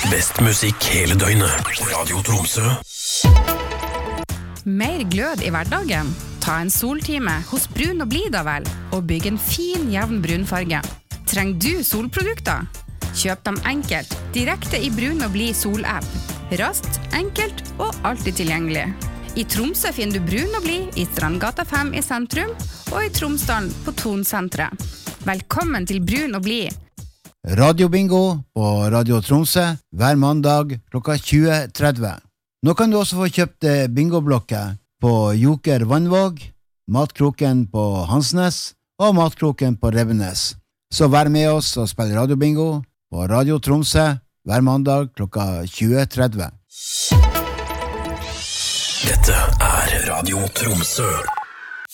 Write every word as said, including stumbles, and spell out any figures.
Best musikk hele døgnet. Radio Tromsø. Mer glød i hverdagen? Ta en soltime hos Brun og Blid da vel, og bygg en fin, jevn brunfarge. Trenger du solprodukter? Kjøp dem enkelt, direkte i Brun og Blid sol-app. Raskt, enkelt og alltid tilgjengelig. I Tromsø finner du Brun og Blid i Strandgata fem i sentrum, og i Tromsdalen på Tonsentret. Velkommen til Brun og Blid. Radio Bingo på Radio Tromsø hver mandag klokka tjue tretti. Nå kan du også få kjøpt bingoblokket på Joker Vannvåg, Matkroken på Hansnes og Matkroken på Revenes. Så vær med oss og spill Radio Bingo på Radio Tromsø hver mandag klokka tjue tretti. Dette er Radio Tromsø.